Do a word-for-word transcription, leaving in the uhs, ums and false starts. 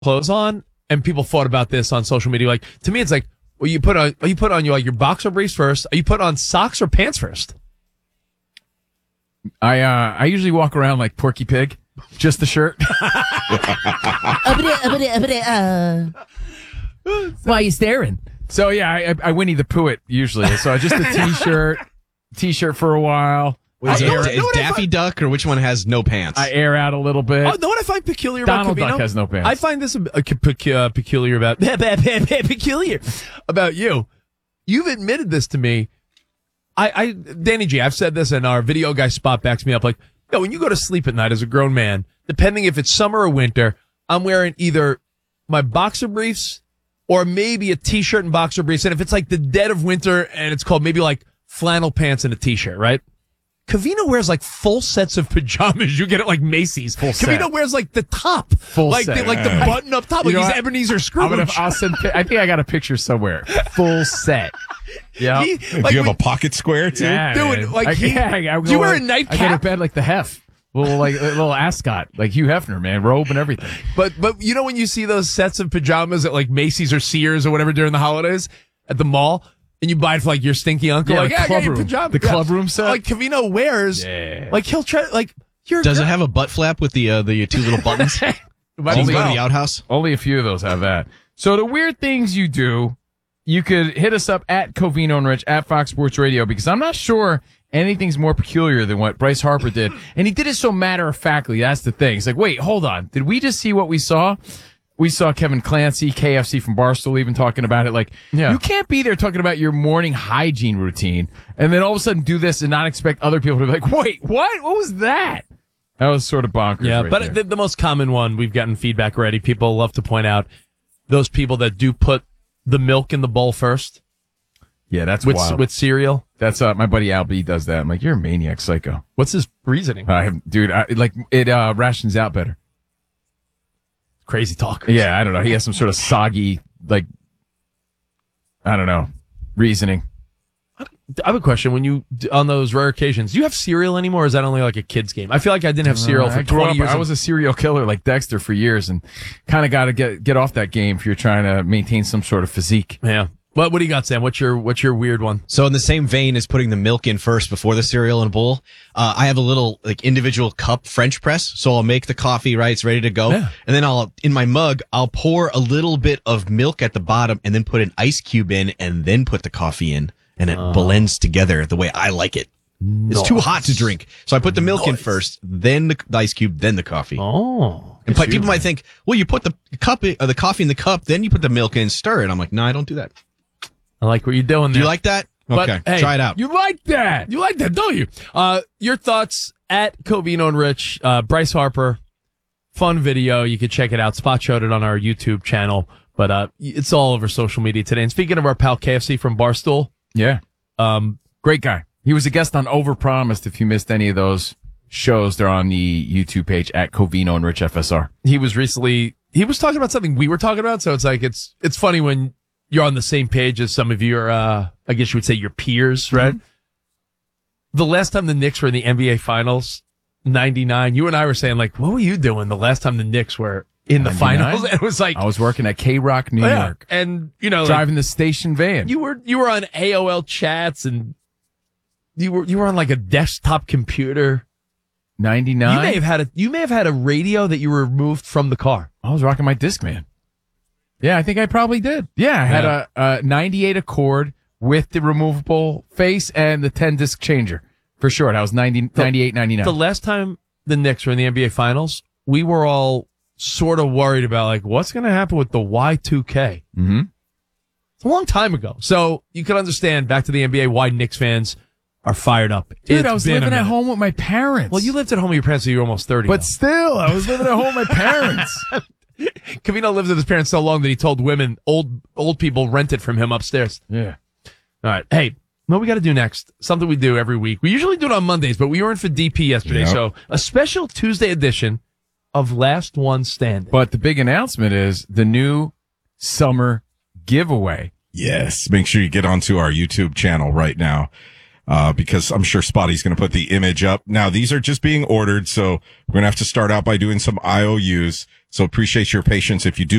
clothes on, and people thought about this on social media. Like, to me, it's like, well, you put on, you put on your, like, your boxer briefs first. Are you put on socks or pants first? I uh, I usually walk around like Porky Pig, just the shirt. Why are you staring? So yeah, I, I Winnie the Pooh it usually. So just a t-shirt, t-shirt for a while. Wait, is, I, it, know, is know Daffy find, Duck or which one has no pants? I air out a little bit. Oh, know what I find peculiar Donald about Covino? Duck has no pants. I find this a, a, a, uh, peculiar about peculiar about you. You've admitted this to me. I, I, Danny G, I've said this, and our video guy Spot backs me up. Like, yo, when you go to sleep at night as a grown man, depending if it's summer or winter, I'm wearing either my boxer briefs or maybe a t-shirt and boxer briefs. And if it's like the dead of winter and it's called maybe like flannel pants and a t-shirt, right? Covino wears like full sets of pajamas. You get it like Macy's. Full Covino set. wears like the top, Full like set. The, like the button up top, You like know he's what? Ebenezer Scrooge. I'm gonna, I'll send, I think I got a picture somewhere. Full set. Yeah. He- Do like you have when- a pocket square too? Yeah, Dude, man. like I, he- yeah, I, I do you wear a like- nightcap? I go to bed like the Hef. Little like a little ascot, like Hugh Hefner, man, robe and everything. But but you know when you see those sets of pajamas at like Macy's or Sears or whatever during the holidays at the mall, and you buy it for like your stinky uncle, Yeah, like the yeah, I got club your room. pajama- The yeah. club room set? Like Covino wears, Yeah. like he'll try like you're. Does it have a butt flap with the uh, the two little buttons? Do you go to the outhouse? Only a few of those have that. So the weird things you do, you could hit us up at Covino and Rich at Fox Sports Radio, because I'm not sure anything's more peculiar than what Bryce Harper did. And he did it so matter-of-factly. That's the thing. It's like, wait, hold on. Did we just see what we saw? We saw Kevin Clancy, K F C from Barstool, even talking about it. Like, Yeah. you can't be there talking about your morning hygiene routine and then all of a sudden do this and not expect other people to be like, wait, what? What was that? That was sort of bonkers. Yeah, right but there. the, the most common one we've gotten feedback already. People love to point out those people that do put the milk in the bowl first yeah, that's with wild. with cereal. That's uh, my buddy Al B does that. I'm like, you're a maniac, psycho. What's his reasoning? I have, dude, I, like it uh, rations out better. Crazy talk. Yeah, I don't know. He has some sort of soggy, like, I don't know, reasoning. I have a question. When you, on those rare occasions, do you have cereal anymore, or is that only like a kid's game? I feel like I didn't have cereal Uh, for I grew twenty up- years. I was a serial killer like Dexter for years, and kind of got to get get off that game if you're trying to maintain some sort of physique. Yeah. What What do you got, Sam? What's your What's your weird one? So in the same vein as putting the milk in first before the cereal in a bowl, uh, I have a little like individual cup French press. So I'll make the coffee, right? It's ready to go. Yeah. And then I'll, in my mug, I'll pour a little bit of milk at the bottom and then put an ice cube in and then put the coffee in. And it blends together the way I like it. It's too hot to drink. So I put the milk in first, then the, the ice cube, then the coffee. Oh, And pe- people might think, well, you put the cup, in, or the coffee in the cup, then you put the milk in, stir it. I'm like, no, I don't do that. I like what you're doing Do there. you like that? But, Okay, hey, try it out. You like that? You like that, don't you? Uh, your thoughts at Covino and Rich, uh, Bryce Harper, fun video. You could check it out. Spot showed it on our YouTube channel, but uh, it's all over social media today. And speaking of our pal K F C from Barstool, Yeah. um, Great guy. He was a guest on Overpromised. If you missed any of those shows, they're on the YouTube page at Covino and Rich F S R. he was recently he was talking about something we were talking about. So it's like it's it's funny when you're on the same page as some of your, uh, I guess you would say your peers, right? Mm-hmm. The last time the Knicks were in the N B A Finals, ninety-nine, you and I were saying, like, what were you doing the last time the Knicks were in the ninety-nine? finals? And it was like, I was working at K-Rock, New yeah. York, And, you know, like, driving the station van. you were you were on A O L chats, and you were you were on like a desktop computer. ninety-nine? You may have had a you may have had a radio that you removed from the car. I was rocking my Discman. Yeah, I think I probably did. Yeah, I had Yeah. a, a ninety-eight Accord with the removable face and the ten disc changer. For sure. That was ninety, ninety-eight, ninety-nine. The last time the Knicks were in the N B A Finals, we were all sort of worried about like what's going to happen with the Y two K. Mm-hmm. It's a long time ago, so you can understand back to the N B A why Knicks fans are fired up. Dude, It's I was been a living at minute. home with my parents. Well, you lived at home with your parents, so you were almost thirty. But though. still, I was living at home with my parents. Covino lives with his parents so long that he told women, old old people rented from him upstairs. Yeah. All right. Hey, what we got to do next? Something we do every week. We usually do it on Mondays, but we were in for D P yesterday. Yep. So a special Tuesday edition of Last One Standing. But the big announcement is the new summer giveaway. Yes. Make sure you get onto our YouTube channel right now. Uh, because I'm sure Spotty's going to put the image up. Now, these are just being ordered, so we're going to have to start out by doing some I O Us. So appreciate your patience. If you do